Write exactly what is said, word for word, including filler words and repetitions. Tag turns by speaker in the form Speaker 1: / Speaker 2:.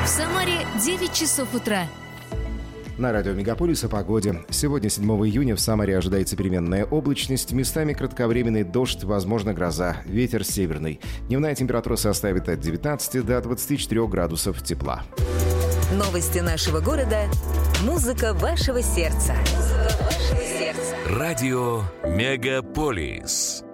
Speaker 1: В Самаре девять часов утра.
Speaker 2: На радио «Мегаполис» о погоде. Сегодня, седьмого июня, в Самаре ожидается переменная облачность, местами кратковременный дождь, возможно гроза, ветер северный. Дневная температура составит от девятнадцати до двадцати четырёх градусов тепла.
Speaker 3: Новости нашего города. Музыка вашего сердца. Музыка вашего сердца.
Speaker 4: Радио «Мегаполис».